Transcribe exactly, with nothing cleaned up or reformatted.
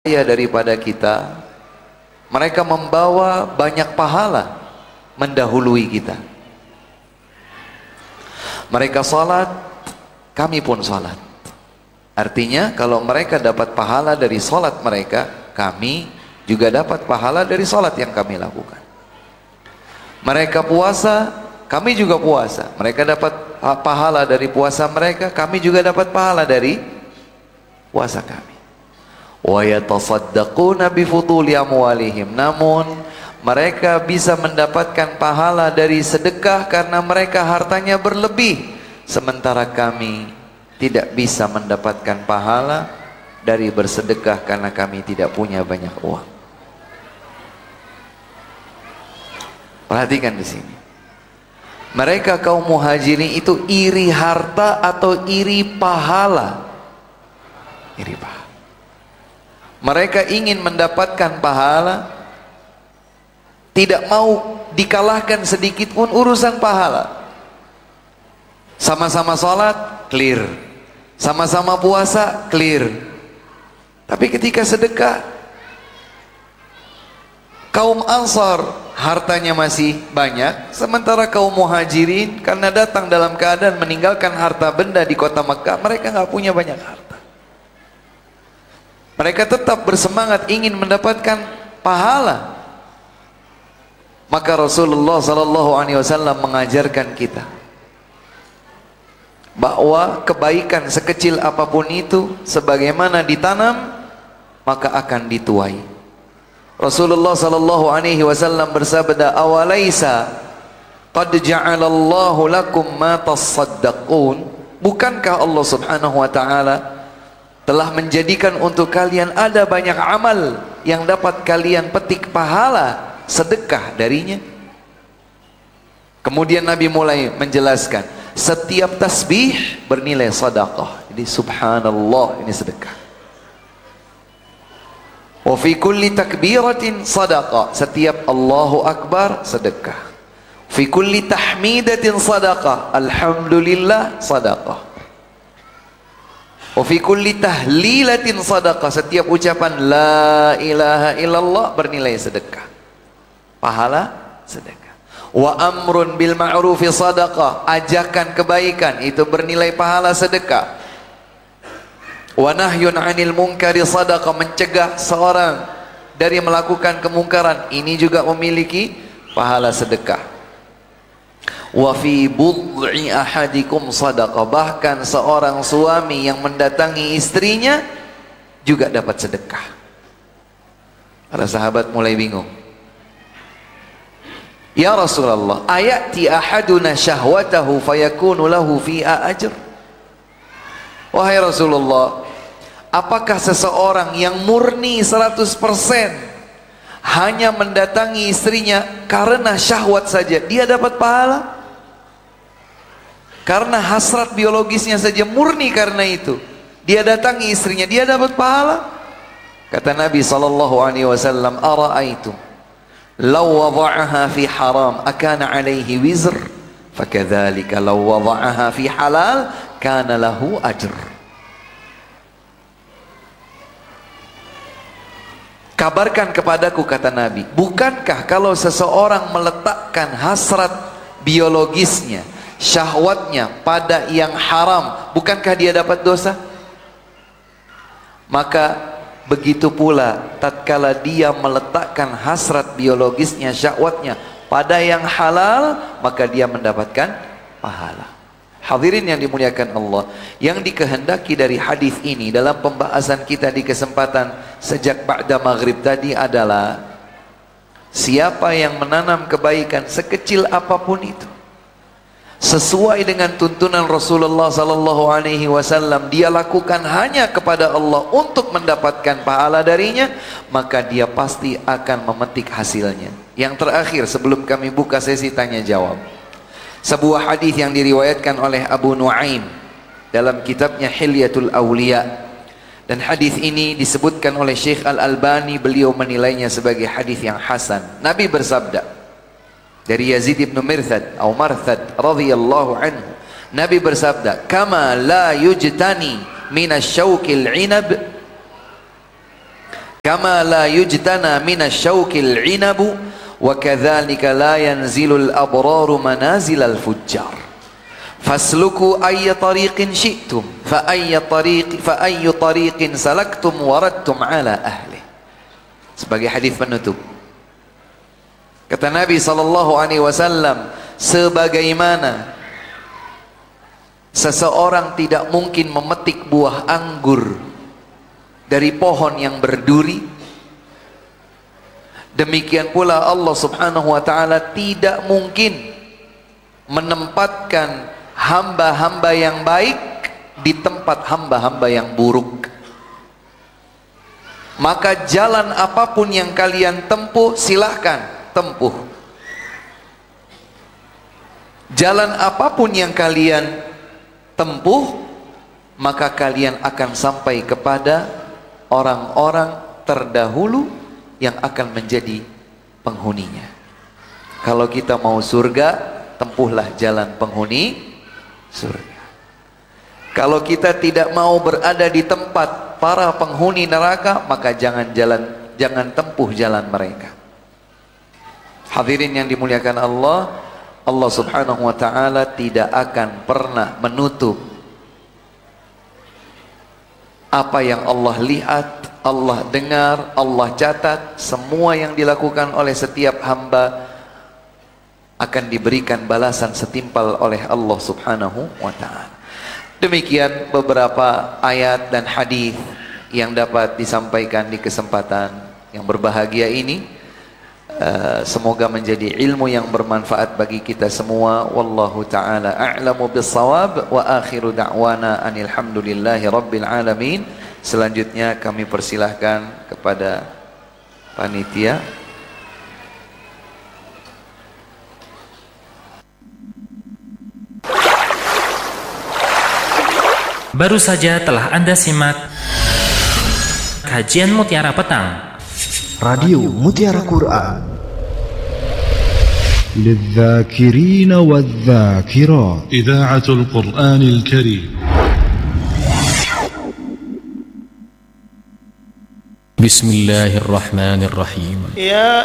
daripada kita, mereka membawa banyak pahala mendahului kita. Mereka salat, kami pun salat. Artinya kalau mereka dapat pahala dari salat mereka, kami juga dapat pahala dari salat yang kami lakukan. Mereka puasa, kami juga puasa. Mereka dapat pahala dari puasa mereka, kami juga dapat pahala dari puasa kami. Wa yatasaddaquna bi futuli amwalihim, namun mereka bisa mendapatkan pahala dari sedekah karena mereka hartanya berlebih, sementara kami tidak bisa mendapatkan pahala dari bersedekah karena kami tidak punya banyak uang. Perhatikan di sini. Mereka kaum muhajirin itu iri harta atau iri pahala? Iri pahala. Mereka ingin mendapatkan pahala, tidak mau dikalahkan sedikit pun urusan pahala. Sama-sama sholat, clear. Sama-sama puasa, clear. Tapi ketika sedekah, kaum Ansar hartanya masih banyak, sementara kaum muhajirin karena datang dalam keadaan meninggalkan harta benda di kota Mekah, mereka nggak punya banyak harta. Mereka tetap bersemangat ingin mendapatkan pahala. Maka Rasulullah sallallahu alaihi wasallam mengajarkan kita bahwa kebaikan sekecil apapun itu, sebagaimana ditanam maka akan dituai. Rasulullah sallallahu alaihi wasallam bersabda, "Awalaisa qad ja'alallahu lakum ma tasaddaqun?" Bukankah Allah Subhanahu wa taala telah menjadikan untuk kalian ada banyak amal yang dapat kalian petik pahala sedekah darinya? Kemudian Nabi mulai menjelaskan, setiap tasbih bernilai sedekah. Jadi subhanallah, ini sedekah. Wa fi kulli takbiratin sedekah, setiap Allahu akbar sedekah. Fi kulli tahmidatin sedekah, alhamdulillah sedekah. Wa fi kulli tahlilatin sadaqah, setiap ucapan la ilaha illallah bernilai sedekah, pahala sedekah. Wa amrun bil ma'rufi sadaqah, ajakan kebaikan itu bernilai pahala sedekah. Wa nahyun 'anil munkari sadaqah, mencegah seorang dari melakukan kemungkaran, ini juga memiliki pahala sedekah. Wa fi bud'i ahadikum sadaqah, bahkan seorang suami yang mendatangi istrinya juga dapat sedekah. Para sahabat mulai bingung. Ya Rasulullah, ayati ahaduna syahwatahu fayakunu lahu fiha ajr? Wahai Rasulullah, apakah seseorang yang murni seratus persen hanya mendatangi istrinya karena syahwat saja dia dapat pahala? Karena hasrat biologisnya saja murni, karena itu dia datangi istrinya, dia dapat pahala? Kata Nabi sallallahu alaihi wasallam, ara'aitum law wada'aha fi haram akana alaihi wizr, fakadzalika law wada'aha fi halal kana lahu ajr. Kabarkan kepadaku, kata Nabi, bukankah kalau seseorang meletakkan hasrat biologisnya, syahwatnya pada yang haram, bukankah dia dapat dosa? Maka begitu pula tatkala dia meletakkan hasrat biologisnya, syahwatnya pada yang halal, maka dia mendapatkan pahala. Hadirin yang dimuliakan Allah, yang dikehendaki dari hadis ini dalam pembahasan kita di kesempatan sejak ba'da maghrib tadi adalah, siapa yang menanam kebaikan sekecil apapun itu sesuai dengan tuntunan Rasulullah sallallahu alaihi wasallam, dia lakukan hanya kepada Allah untuk mendapatkan pahala darinya, maka dia pasti akan memetik hasilnya. Yang terakhir sebelum kami buka sesi tanya jawab, sebuah hadis yang diriwayatkan oleh Abu Nuaim dalam kitabnya Hilyatul Awliya, dan hadis ini disebutkan oleh Syekh Al-Albani, beliau menilainya sebagai hadis yang hasan. Nabi bersabda dari Yazid ibn Mirthad atau Marthad radhiyallahu anhu, Nabi bersabda, kama la yujtani minasyauqil inab kama la yujtana minasyauqil inabu wa kadzalika la yanzilul abraru manazilal fujjar fasluku ayya tariqin syi'tum fa ayya tariqi fa ayyu tariqin salaktum waradtum ala ahli. Sebagai hadis penutup, kata Nabi sallallahu alaihi wasallam, sebagaimana seseorang tidak mungkin memetik buah anggur dari pohon yang berduri, demikian pula Allah subhanahu wa ta'ala tidak mungkin menempatkan hamba-hamba yang baik di tempat hamba-hamba yang buruk. Maka jalan apapun yang kalian tempuh, silahkan tempuh. Jalan apapun yang kalian tempuh, maka kalian akan sampai kepada orang-orang terdahulu yang akan menjadi penghuninya. Kalau kita mau surga, tempuhlah jalan penghuni surga. Kalau kita tidak mau berada di tempat para penghuni neraka, maka jangan jalan, jangan tempuh jalan mereka. Hadirin yang dimuliakan Allah, Allah subhanahu wa ta'ala tidak akan pernah menutup apa yang Allah lihat, Allah dengar, Allah catat. Semua yang dilakukan oleh setiap hamba akan diberikan balasan setimpal oleh Allah subhanahu wa ta'ala. Demikian beberapa ayat dan hadis yang dapat disampaikan di kesempatan yang berbahagia ini. Uh, semoga menjadi ilmu yang bermanfaat bagi kita semua. Wallahu ta'ala a'lamu bis-shawab wa akhiru da'wana anil hamdulillahi rabbil alamin. Selanjutnya kami persilahkan kepada panitia. Baru saja telah Anda simak kajian Mutiara Petang, Radio Mutiara Quran للذاكرين والذاكرات إذاعة القرآن الكريم. بسم الله الرحمن الرحيم. يا